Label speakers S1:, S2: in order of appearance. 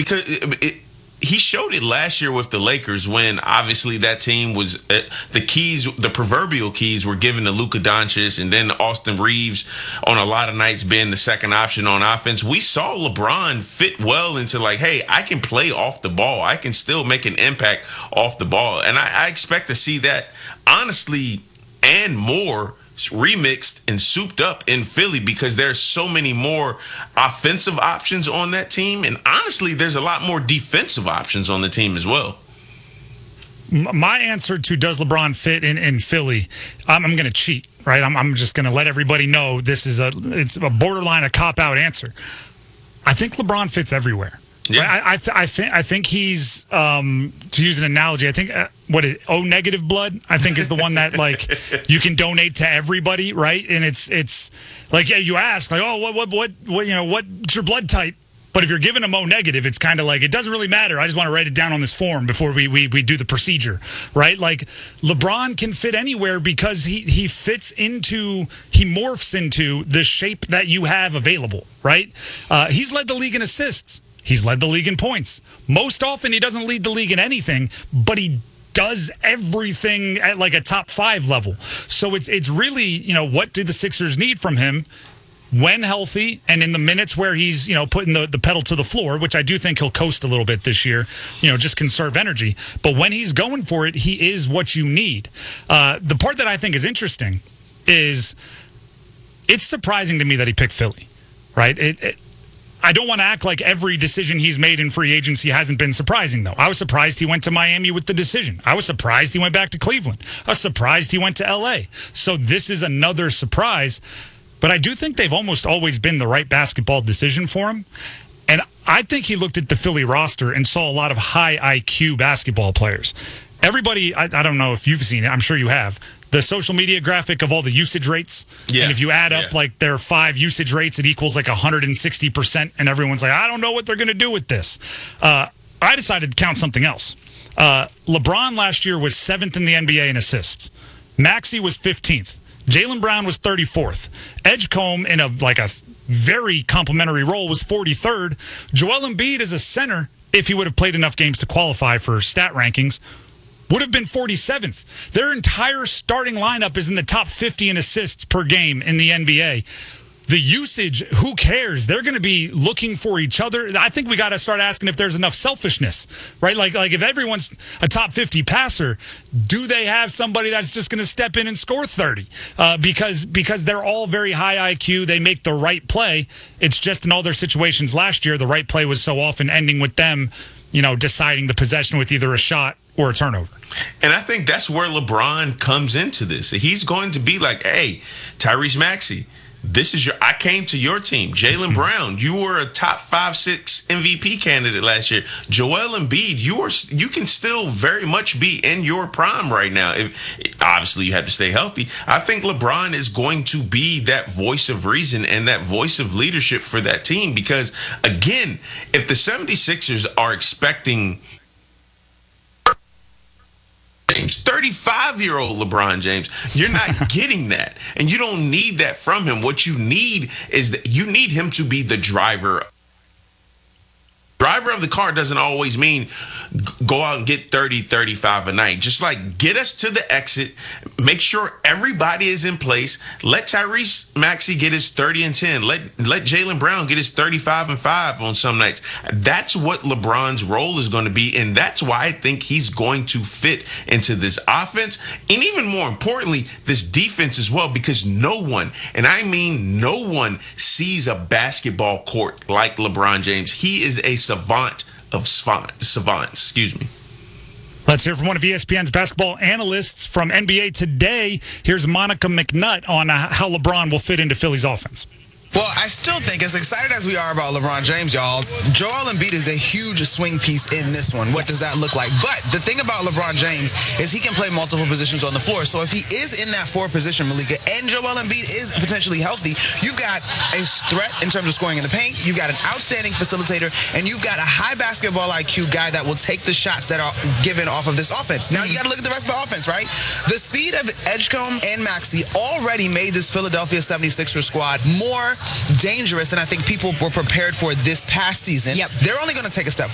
S1: because he showed it last year with the Lakers when obviously that team was the proverbial keys were given to Luka Doncic and then Austin Reeves on a lot of nights being the second option on offense. We saw LeBron fit well into like, hey, I can play off the ball. I can still make an impact off the ball. And I expect to see that honestly and more remixed and souped up in Philly because there's so many more offensive options on that team, and honestly there's a lot more defensive options on the team as well.
S2: My answer to does LeBron fit in Philly, I'm going to cheat, right? I'm just going to let everybody know it's a borderline a cop-out answer. I think LeBron fits everywhere. Yeah. I think he's, to use an analogy, I think O negative blood, I think is the one that like you can donate to everybody, right? And it's like, yeah, you ask like, oh, what's your blood type? But if you're giving them O negative, it's kind of like, it doesn't really matter. I just want to write it down on this form before we do the procedure, right? Like LeBron can fit anywhere because he morphs into the shape that you have available, right? He's led the league in assists. He's led the league in points. Most often, he doesn't lead the league in anything, but he does everything at like a top 5 level. So it's really, what do the Sixers need from him when healthy and in the minutes where he's, putting the pedal to the floor, which I do think he'll coast a little bit this year, just conserve energy. But when he's going for it, he is what you need. The part that I think is interesting is it's surprising to me that he picked Philly, right? I don't want to act like every decision he's made in free agency hasn't been surprising, though. I was surprised he went to Miami with the decision. I was surprised he went back to Cleveland. I was surprised he went to L.A. So this is another surprise. But I do think they've almost always been the right basketball decision for him. And I think he looked at the Philly roster and saw a lot of high IQ basketball players. Everybody, I don't know if you've seen it. I'm sure you have. The social media graphic of all the usage rates. Yeah. And if you add up like their 5 usage rates, it equals like 160%. And everyone's like, I don't know what they're going to do with this. I decided to count something else. LeBron last year was 7th in the NBA in assists. Maxey was 15th. Jaylen Brown was 34th. Edgecombe in a very complimentary role was 43rd. Joel Embiid as a center, if he would have played enough games to qualify for stat rankings, would have been 47th. Their entire starting lineup is in the top 50 in assists per game in the NBA. The usage, who cares? They're going to be looking for each other. I think we got to start asking if there's enough selfishness, right? Like if everyone's a top 50 passer, do they have somebody that's just going to step in and score 30? Because they're all very high IQ. They make the right play. It's just in all their situations last year, the right play was so often ending with them, deciding the possession with either a shot or a turnover.
S1: And I think that's where LeBron comes into this. He's going to be like, hey, Tyrese Maxey, I came to your team. Jaylen Brown, you were a top 5-6 MVP candidate last year. Joel Embiid, you can still very much be in your prime right now. Obviously, you have to stay healthy. I think LeBron is going to be that voice of reason and that voice of leadership for that team because, again, if the 76ers are expecting 35-year-old LeBron James, you're not getting that. And you don't need that from him. What you need is that you need him to be the driver. Driver of the car doesn't always mean go out and get 30, 35 a night. Just like get us to the exit, make sure everybody is in place. Let Tyrese Maxey get his 30 and 10. Let Jaylen Brown get his 35 and 5 on some nights. That's what LeBron's role is going to be, and that's why I think he's going to fit into this offense, and even more importantly, this defense as well, because no one, and I mean no one, sees a basketball court like LeBron James. He is a savant of savants. Excuse me.
S2: Let's hear from one of ESPN's basketball analysts from NBA Today. Here's Monica McNutt on how LeBron will fit into Philly's offense.
S3: Well, I still think, as excited as we are about LeBron James, y'all, Joel Embiid is a huge swing piece in this one. What does that look like? But the thing about LeBron James is he can play multiple positions on the floor. So if he is in that 4 position, Malika, and Joel Embiid is potentially healthy, you've got a threat in terms of scoring in the paint, you've got an outstanding facilitator, and you've got a high basketball IQ guy that will take the shots that are given off of this offense. Now, you got to look at the rest of the offense, right? The speed of Edgecombe and Maxey already made this Philadelphia 76ers squad more dangerous than I think people were prepared for this past season. Yep. They're only going to take a step